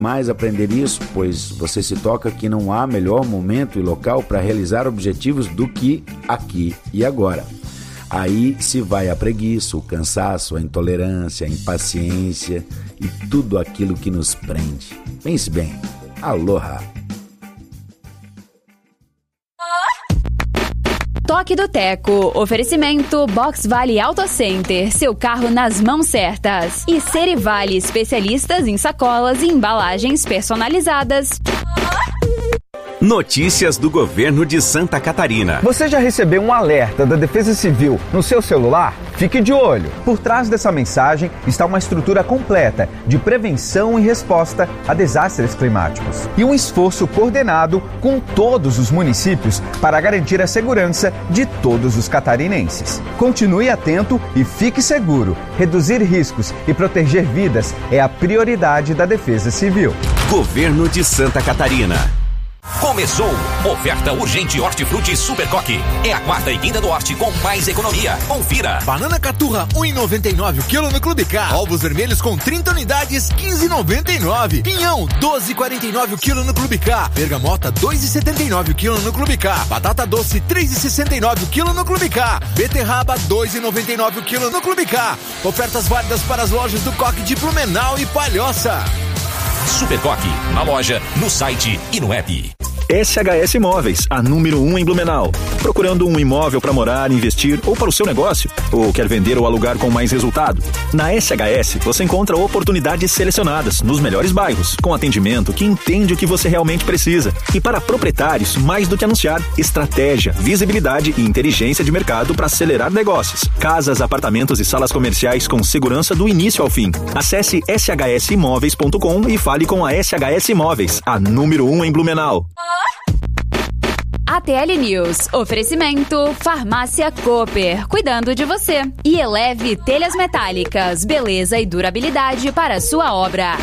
mais aprender isso, pois você se toca que não há melhor momento e local para realizar objetivos do que aqui e agora. Aí se vai a preguiça, o cansaço, a intolerância, a impaciência e tudo aquilo que nos prende. Pense bem. Aloha! Toque do Teco. Oferecimento Box Vale Auto Center. Seu carro nas mãos certas. E Serivale, especialistas em sacolas e embalagens personalizadas. Notícias do governo de Santa Catarina. Você já recebeu um alerta da Defesa Civil no seu celular? Fique de olho. Por trás dessa mensagem está uma estrutura completa de prevenção e resposta a desastres climáticos. E um esforço coordenado com todos os municípios para garantir a segurança de todos os catarinenses. Continue atento e fique seguro. Reduzir riscos e proteger vidas é a prioridade da Defesa Civil. Governo de Santa Catarina. Começou! Oferta urgente Hortifruti Super Coque. É a quarta e quinta do Horti com mais economia. Confira! Banana caturra 1,99 o quilo no Clube K. Ovos vermelhos com 30 unidades 15,99. Pinhão 12,49 o quilo no Clube K. Bergamota 2,79 o quilo no Clube K. Batata doce 3,69 o quilo no Clube K. Beterraba 2,99 o quilo no Clube K. Ofertas válidas para as lojas do Coque de Blumenau e Palhoça. Super Coque, na loja, no site e no app. SHS Imóveis, a número 1 em Blumenau. Procurando um imóvel para morar, investir ou para o seu negócio? Ou quer vender ou alugar com mais resultado? Na SHS você encontra oportunidades selecionadas nos melhores bairros, com atendimento que entende o que você realmente precisa. E para proprietários, mais do que anunciar, estratégia, visibilidade e inteligência de mercado para acelerar negócios. Casas, apartamentos e salas comerciais com segurança do início ao fim. Acesse shsimóveis.com e fale com a SHS Imóveis, a número 1 em Blumenau. ATL News. Oferecimento Farmácia Cooper. Cuidando de você. E Eleve Telhas Metálicas. Beleza e durabilidade para a sua obra.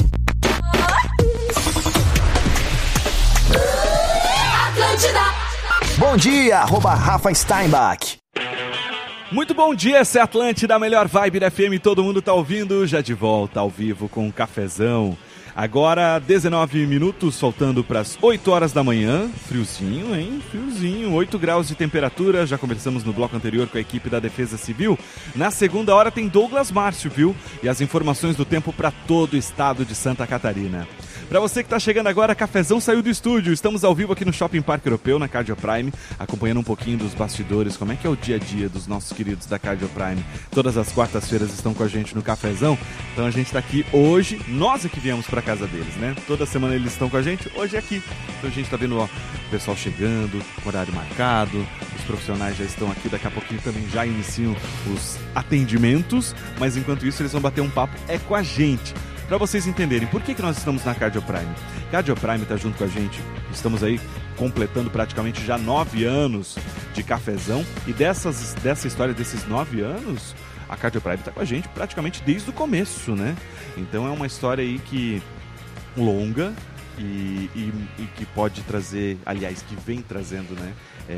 Atlântida. Bom dia, @Rafa Steinbach. Muito bom dia, essa é Atlântida, a melhor vibe da FM. Todo mundo tá ouvindo, já de volta ao vivo com um cafezão. Agora, 19 minutos, faltando para as 8 horas da manhã. Friozinho, hein? Friozinho, 8 graus de temperatura. Já conversamos no bloco anterior com a equipe da Defesa Civil. Na segunda hora tem Douglas Márcio, viu? E as informações do tempo para todo o estado de Santa Catarina. Para você que está chegando agora, Cafezão saiu do estúdio. Estamos ao vivo aqui no Shopping Parque Europeu, na Cardio Prime, acompanhando um pouquinho dos bastidores, como é que é o dia a dia dos nossos queridos da Cardio Prime. Todas as quartas-feiras estão com a gente no Cafezão. Então a gente está aqui hoje, nós é que viemos para casa deles, né? Toda semana eles estão com a gente, hoje é aqui. Então a gente está vendo ó, o pessoal chegando, horário marcado, os profissionais já estão aqui, daqui a pouquinho também já iniciam os atendimentos, mas enquanto isso eles vão bater um papo com a gente. Para vocês entenderem por que nós estamos na Cardio Prime. Cardio Prime está junto com a gente, estamos aí completando praticamente já 9 anos de cafezão. E dessa história desses 9 anos, a Cardio Prime está com a gente praticamente desde o começo, né? Então é uma história aí que longa e que pode trazer, aliás, que vem trazendo, né?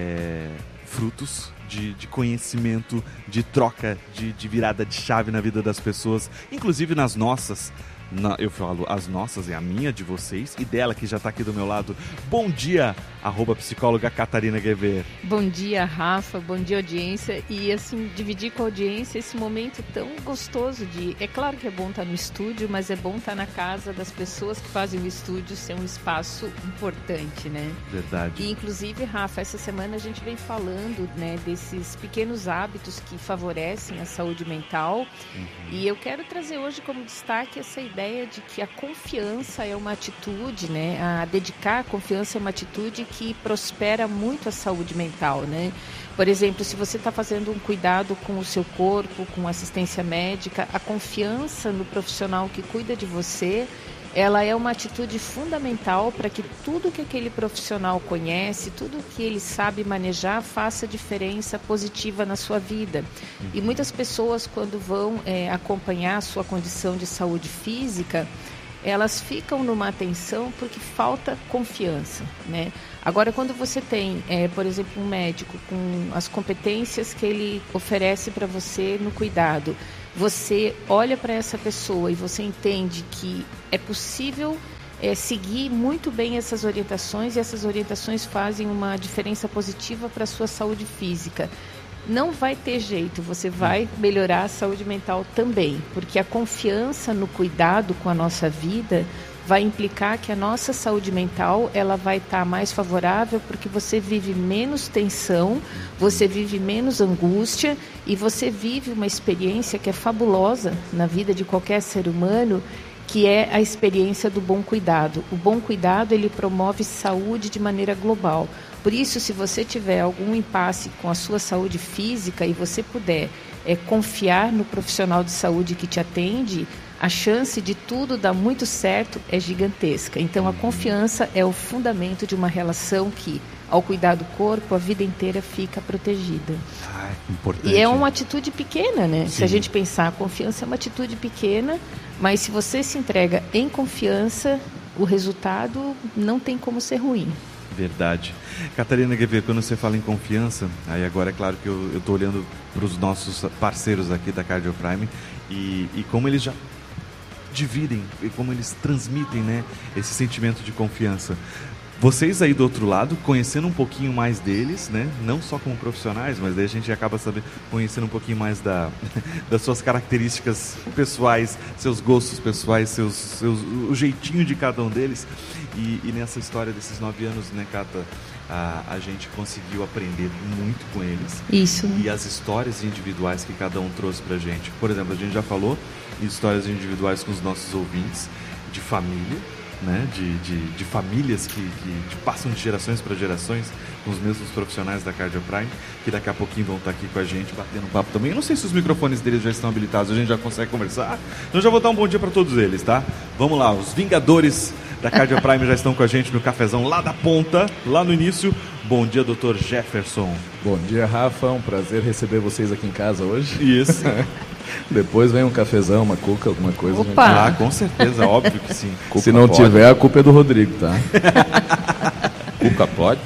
Frutos de conhecimento, de troca, de virada de chave na vida das pessoas, inclusive nas nossas. Eu falo as nossas, é a minha, de vocês, e dela que já está aqui do meu lado. Bom dia, @psicóloga Catarina Guever. Bom dia, Rafa, bom dia, audiência. E assim, dividir com a audiência esse momento tão gostoso de... É claro que é bom estar no estúdio, mas é bom estar na casa das pessoas que fazem o estúdio ser um espaço importante, né? Verdade. E inclusive, Rafa, essa semana a gente vem falando, né, desses pequenos hábitos que favorecem a saúde mental. E eu quero trazer hoje como destaque essa ideia de que a confiança é uma atitude, né? A dedicar a confiança é uma atitude que prospera muito a saúde mental, né? Por exemplo, se você está fazendo um cuidado com o seu corpo, com assistência médica, a confiança no profissional que cuida de você, ela é uma atitude fundamental para que tudo que aquele profissional conhece, tudo que ele sabe manejar, faça diferença positiva na sua vida. E muitas pessoas, quando vão acompanhar a sua condição de saúde física, elas ficam numa tensão porque falta confiança, né? Agora, quando você tem, por exemplo, um médico com as competências que ele oferece para você no cuidado, você olha para essa pessoa e você entende que é possível seguir muito bem essas orientações, e essas orientações fazem uma diferença positiva para a sua saúde física. Não vai ter jeito, você vai melhorar a saúde mental também, porque a confiança no cuidado com a nossa vida vai implicar que a nossa saúde mental ela vai estar mais favorável, porque você vive menos tensão, você vive menos angústia e você vive uma experiência que é fabulosa na vida de qualquer ser humano, que é a experiência do bom cuidado. O bom cuidado, ele promove saúde de maneira global. Por isso, se você tiver algum impasse com a sua saúde física e você puder confiar no profissional de saúde que te atende, a chance de tudo dar muito certo é gigantesca. Então, a confiança é o fundamento de uma relação que, ao cuidar do corpo, a vida inteira fica protegida. Importante. E é uma atitude pequena, né? Sim. Se a gente pensar, a confiança é uma atitude pequena, mas se você se entrega em confiança, o resultado não tem como ser ruim. Verdade. Catarina Guevê, quando você fala em confiança, aí agora é claro que eu estou olhando para os nossos parceiros aqui da Cardio Prime e como eles já dividem, e como eles transmitem, né, esse sentimento de confiança. Vocês aí do outro lado, conhecendo um pouquinho mais deles, né? Não só como profissionais, mas daí a gente acaba conhecendo um pouquinho mais das suas características pessoais, seus gostos pessoais, o jeitinho de cada um deles. E nessa história desses 9 anos, né, Cata, a gente conseguiu aprender muito com eles. Isso. E as histórias individuais que cada um trouxe pra gente. Por exemplo, a gente já falou de histórias individuais com os nossos ouvintes, de família, né, de famílias que passam de gerações para gerações, com os mesmos profissionais da Cardio Prime, que daqui a pouquinho vão estar aqui com a gente, batendo um papo também. Eu não sei se os microfones deles já estão habilitados, a gente já consegue conversar. Então já vou dar um bom dia para todos eles, tá? Vamos lá, os Vingadores da Cardio Prime já estão com a gente no cafezão lá da ponta, lá no início. Bom dia, Dr. Jefferson. Bom dia, Rafa. É um prazer receber vocês aqui em casa hoje. Isso. Depois vem um cafezão, uma cuca, alguma coisa. Opa! Ah, com certeza, óbvio que sim. Cuca se não pode. Tiver, a culpa é do Rodrigo, tá? Cuca pode?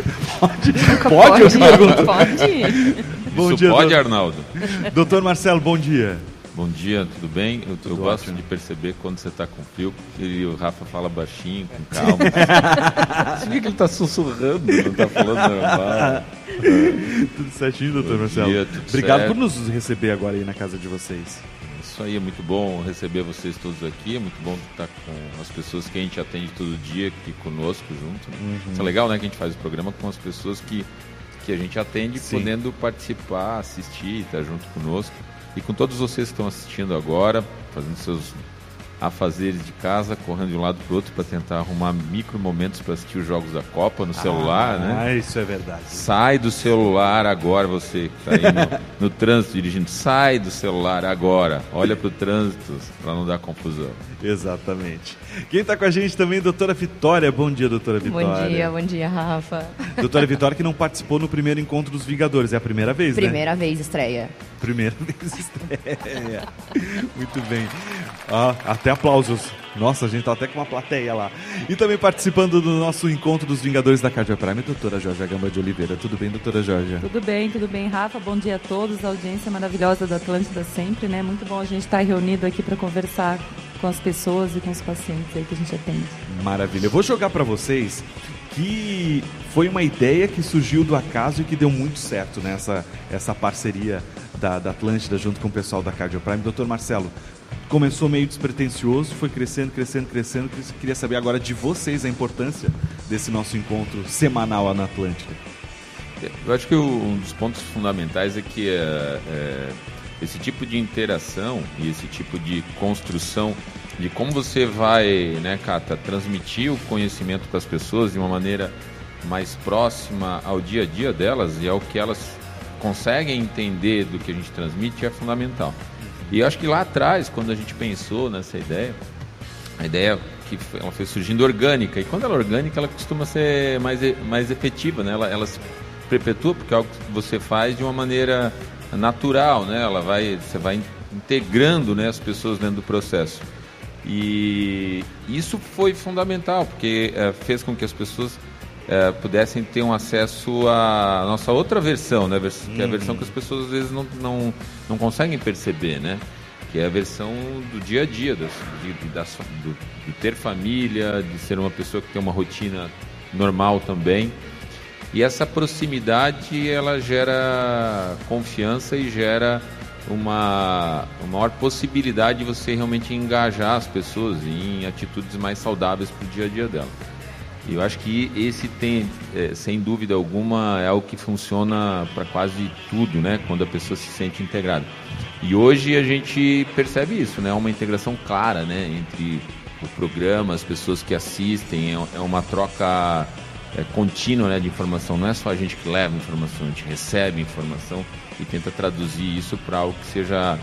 Pode? Eu pergunto. Pode. Bom dia, pode, Arnaldo? Doutor Marcelo, bom dia. Bom dia, tudo bem? Eu gosto ótimo de perceber quando você está com frio, e o Rafa fala baixinho, com calma. Você vê que ele está sussurrando, não está falando normal. Tudo certinho, doutor Marcelo? Dia, obrigado certo. por nos receber agora aí na casa de vocês. Isso aí, é muito bom receber vocês todos aqui, é muito bom estar com as pessoas que a gente atende todo dia aqui conosco junto. Isso é legal, né, que a gente faz o programa com as pessoas que a gente atende, sim, podendo participar, assistir, estar junto conosco. E com todos vocês que estão assistindo agora, fazendo seus afazeres de casa, correndo de um lado para o outro para tentar arrumar micro momentos para assistir os jogos da Copa no celular, né? Ah, isso é verdade. Sai do celular agora, você que está aí no trânsito dirigindo, sai do celular agora, olha para o trânsito para não dar confusão. Exatamente. Quem está com a gente também, doutora Vitória. Bom dia, doutora Vitória. Bom dia, Rafa. Doutora Vitória, que não participou no primeiro encontro dos Vingadores, é a primeira vez, Primeira vez, estreia. Primeira vez, estreia. Muito bem. Até aplausos. Nossa, a gente tá até com uma plateia lá. E também participando do nosso encontro dos Vingadores da Cardio Prime, doutora Jorge Gamba de Oliveira. Tudo bem, doutora Jorge? Tudo bem, Rafa. Bom dia a todos, a audiência maravilhosa da Atlântida sempre, né? Muito bom a gente estar reunido aqui para conversar com as pessoas e com os pacientes aí que a gente atende. Maravilha. Eu vou jogar para vocês que foi uma ideia que surgiu do acaso e que deu muito certo, né? Essa parceria da Atlântida junto com o pessoal da Cardio Prime. Doutor Marcelo, começou meio despretensioso, foi crescendo. Queria saber agora de vocês a importância desse nosso encontro semanal na Atlântida. Eu acho que um dos pontos fundamentais é que esse tipo de interação e esse tipo de construção de como você vai, né, Cata, transmitir o conhecimento para as pessoas de uma maneira mais próxima ao dia a dia delas e ao que elas conseguem entender do que a gente transmite é fundamental. E eu acho que lá atrás, quando a gente pensou nessa ideia, a ideia que ela foi surgindo orgânica, e quando ela é orgânica, ela costuma ser mais efetiva, né? Ela se perpetua porque é algo que você faz de uma maneira natural, né? Você vai integrando, né, as pessoas dentro do processo. E isso foi fundamental, porque fez com que as pessoas pudessem ter um acesso à nossa outra versão, né? Que é a versão que as pessoas às vezes não conseguem perceber, né? que é a versão do dia a dia, do ter família, de ser uma pessoa que tem uma rotina normal também. E essa proximidade, ela gera confiança e gera uma maior possibilidade de você realmente engajar as pessoas em atitudes mais saudáveis para o dia a dia dela. E eu acho que esse tem, sem dúvida alguma, é algo que funciona para quase tudo, né? Quando a pessoa se sente integrada. E hoje a gente percebe isso, né? Uma integração clara, né? Entre o programa, as pessoas que assistem, é uma troca contínua, né, de informação. Não é só a gente que leva informação, a gente recebe informação e tenta traduzir isso para algo que seja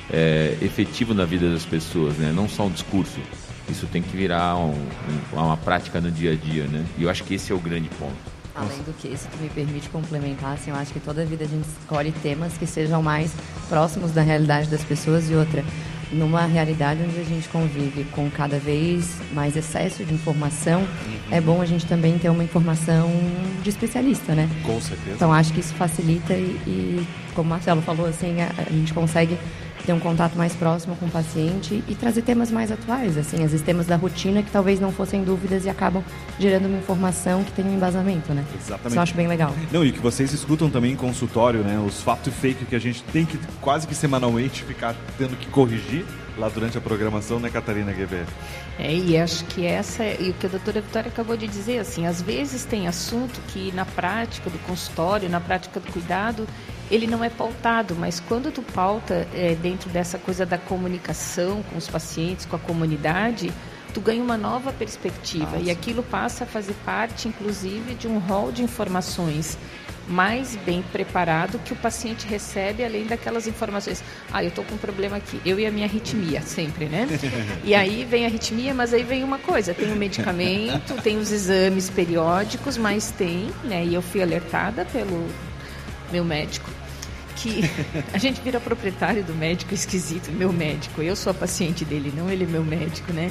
efetivo na vida das pessoas, né? Não só um discurso. Isso tem que virar uma prática no dia a dia, né? E eu acho que esse é o grande ponto. Além do que, se tu me permite complementar, assim, eu acho que toda vida a gente escolhe temas que sejam mais próximos da realidade das pessoas. E outra, numa realidade onde a gente convive com cada vez mais excesso de informação, é bom a gente também ter uma informação de especialista, né? Com certeza. Então acho que isso facilita e como o Marcelo falou, assim, a gente consegue ter um contato mais próximo com o paciente e trazer temas mais atuais, assim, às vezes temas da rotina que talvez não fossem dúvidas e acabam gerando uma informação que tem um embasamento, né? Exatamente. Isso eu acho bem legal. Não, e que vocês escutam também em consultório, né? Os fatos e fake que a gente tem que quase que semanalmente ficar tendo que corrigir lá durante a programação, né, Catarina Guevara? E acho que e o que a doutora Vitória acabou de dizer, assim, às vezes tem assunto que na prática do consultório, na prática do cuidado, ele não é pautado, mas quando tu pauta dentro dessa coisa da comunicação com os pacientes, com a comunidade, tu ganha uma nova perspectiva e aquilo passa a fazer parte, inclusive, de um rol de informações mais bem preparado que o paciente recebe, além daquelas informações. Eu estou com um problema aqui, eu e a minha arritmia, sempre, né? E aí vem a arritmia, mas aí vem uma coisa, tem o medicamento, tem os exames periódicos, mas tem, né? E eu fui alertada pelo meu médico, que a gente vira proprietário do médico esquisito, meu médico, eu sou a paciente dele, não ele é meu médico, né?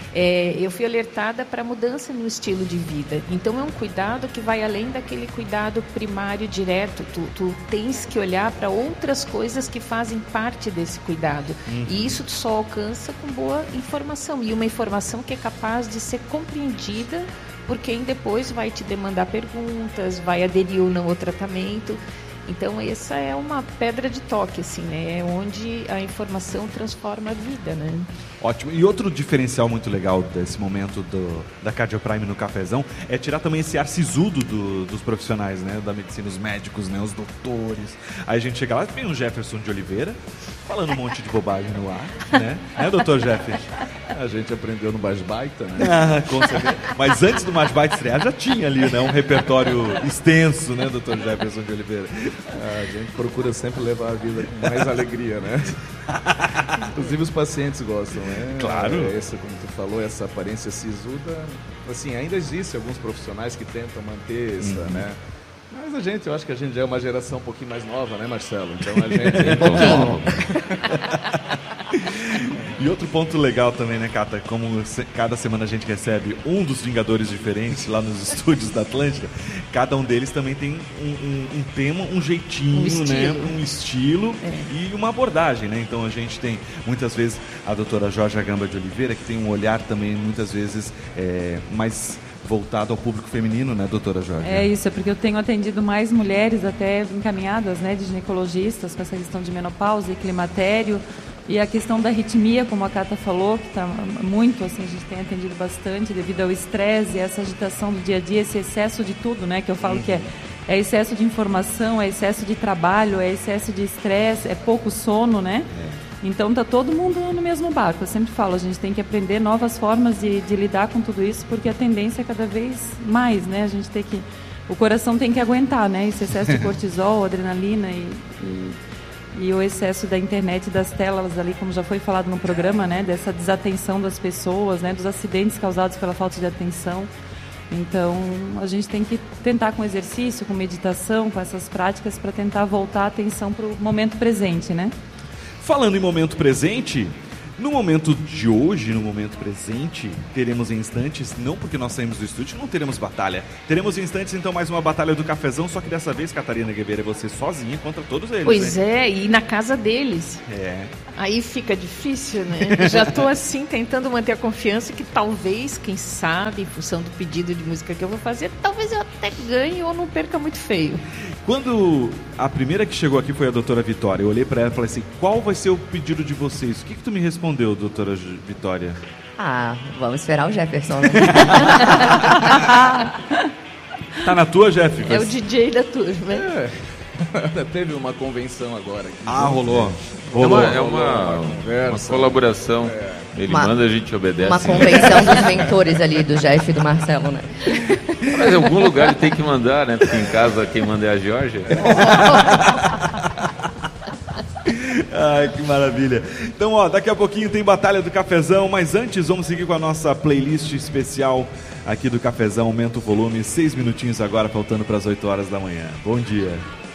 Eu fui alertada para mudança no estilo de vida. Então é um cuidado que vai além daquele cuidado primário direto. Tu tens que olhar para outras coisas que fazem parte desse cuidado. E isso tu só alcança com boa informação. E uma informação que é capaz de ser compreendida por quem depois vai te demandar perguntas, vai aderir ou não ao tratamento. Então essa é uma pedra de toque, assim, né? É onde a informação transforma a vida, né? Ótimo. E outro diferencial muito legal desse momento da Cardioprime no cafezão é tirar também esse ar sisudo dos profissionais, né? Da medicina, os médicos, né? Os doutores. Aí a gente chega lá, vem o Jefferson de Oliveira falando um monte de bobagem no ar, né? Doutor Jefferson? A gente aprendeu no Mais Baita, né? Com certeza. Mas antes do Mais Baita estrear já tinha ali, né? Um repertório extenso, né, doutor Jefferson de Oliveira? A gente procura sempre levar a vida com mais alegria, né? Inclusive os pacientes gostam, né? Claro. Como tu falou, essa aparência sisuda, assim, ainda existem alguns profissionais que tentam manter essa, né? Mas eu acho que a gente já é uma geração um pouquinho mais nova, né, Marcelo? Então a gente... E outro ponto legal também, né, Cata? Como cada semana a gente recebe um dos Vingadores diferentes lá nos estúdios da Atlântida, cada um deles também tem um tema, um jeitinho, né? Um estilo e uma abordagem, né? Então a gente tem muitas vezes a doutora Jorge Agamba de Oliveira, que tem um olhar também muitas vezes mais voltado ao público feminino, né, doutora Jorge? É isso, é porque eu tenho atendido mais mulheres até encaminhadas, né, de ginecologistas com essa questão de menopausa e climatério. E a questão da arritmia, como a Cata falou, que está muito, assim, a gente tem atendido bastante devido ao estresse, essa agitação do dia a dia, esse excesso de tudo, né, que eu falo que é excesso de informação, é excesso de trabalho, é excesso de estresse, é pouco sono, né? Então tá todo mundo no mesmo barco. Eu sempre falo, a gente tem que aprender novas formas de lidar com tudo isso, porque a tendência é cada vez mais, né? A gente tem que... O coração tem que aguentar, né? Esse excesso de cortisol, adrenalina e o excesso da internet e das telas ali, como já foi falado no programa, né? Dessa desatenção das pessoas, né? Dos acidentes causados pela falta de atenção. Então, a gente tem que tentar com exercício, com meditação, com essas práticas para tentar voltar a atenção para o momento presente, né? Falando em momento presente, No momento de hoje, no momento presente, teremos em instantes, não porque nós saímos do estúdio, não teremos batalha. Teremos em instantes, então, mais uma batalha do cafezão, só que dessa vez, Catarina Guevara, é você sozinha contra todos eles. Pois é, e na casa deles. Aí fica difícil, né? Já tô assim, tentando manter a confiança que talvez, quem sabe, em função do pedido de música que eu vou fazer, talvez eu até ganhe ou não perca muito feio. Quando a primeira que chegou aqui foi a doutora Vitória, eu olhei pra ela e falei assim, qual vai ser o pedido de vocês? O que tu me respondeu, doutora Vitória? Vamos esperar o Jefferson, né? Tá na tua, Jeff? É o DJ da turma. Teve uma convenção agora. Rolou. É uma colaboração. Ele manda, a gente obedece. Uma convenção dos mentores ali, do Jeff e do Marcelo, né? Mas em algum lugar ele tem que mandar, né? Porque em casa quem manda é a Georgia. Ai, que maravilha. Então, daqui a pouquinho tem Batalha do Cafezão, mas antes vamos seguir com a nossa playlist especial aqui do Cafezão. Aumenta o volume, 6 minutinhos agora, faltando para as 8 horas da manhã. Bom dia.